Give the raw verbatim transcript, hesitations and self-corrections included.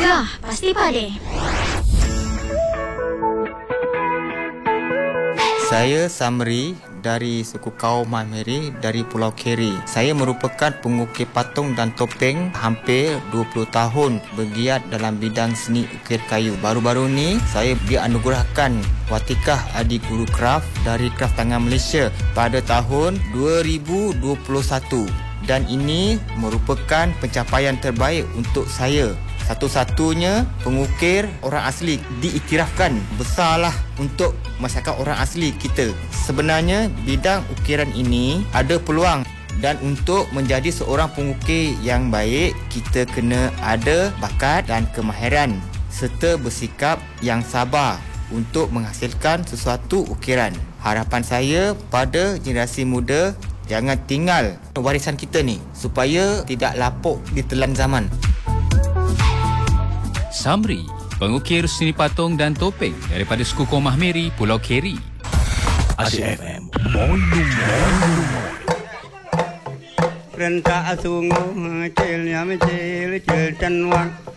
Gegar pasti Padi. Saya Samri dari suku kaum Mahmiri dari Pulau Keri. Saya merupakan pengukir patung dan topeng hampir dua puluh tahun bergiat dalam bidang seni ukir kayu. Baru-baru ni saya dianugerahkan Watikah Adi Guru Kraft dari Kraft Tangan Malaysia pada tahun dua ribu dua puluh satu. Dan ini merupakan pencapaian terbaik untuk saya. Satu-satunya pengukir orang asli diiktirafkan. Besarlah untuk masyarakat orang asli kita. Sebenarnya bidang ukiran ini ada peluang, dan untuk menjadi seorang pengukir yang baik, kita kena ada bakat dan kemahiran serta bersikap yang sabar untuk menghasilkan sesuatu ukiran. Harapan saya pada generasi muda, jangan tinggal warisan kita ni supaya tidak lapuk ditelan zaman. Samri, pengukir seni patung dan topeng daripada suku kaum Mahmiri, Pulau Keri. Asyik F M. Moin Rentak sungguh, cil ya cil, cil dan wang.